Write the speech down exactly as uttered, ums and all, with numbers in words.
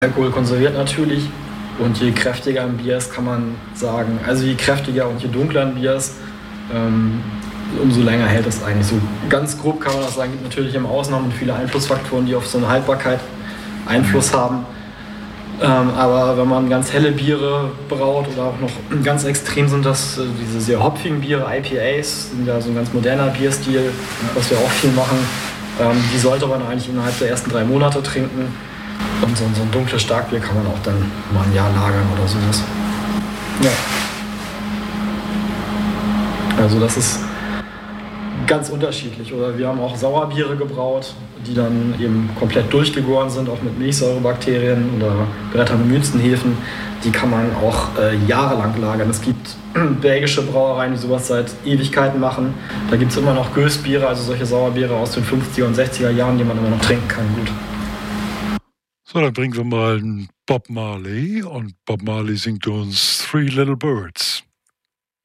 Alkohol konserviert natürlich und je kräftiger ein Bier ist, kann man sagen, also je kräftiger und je dunkler ein Bier ist, ähm, umso länger hält es eigentlich. So ganz grob kann man das sagen, gibt natürlich im Ausnahmen und viele Einflussfaktoren, die auf so eine Haltbarkeit Einfluss haben. Ähm, aber wenn man ganz helle Biere braut oder auch noch ganz extrem sind das äh, diese sehr hopfigen Biere, I P As, sind ja so ein ganz moderner Bierstil, was wir auch viel machen. Ähm, die sollte man eigentlich innerhalb der ersten drei Monate trinken. Und so, so ein dunkles Starkbier kann man auch dann mal ein Jahr lagern oder sowas. Ja. Also das ist ganz unterschiedlich. Oder wir haben auch Sauerbiere gebraut, die dann eben komplett durchgegoren sind, auch mit Milchsäurebakterien oder Brettanomyzenhefen. Die kann man auch äh, jahrelang lagern. Es gibt belgische Brauereien, die sowas seit Ewigkeiten machen. Da gibt es immer noch Gößbiere, also solche Sauerbiere aus den fünfziger und sechziger Jahren, die man immer noch trinken kann. Gut. So, dann bringen wir mal einen Bob Marley und Bob Marley singt uns Three Little Birds.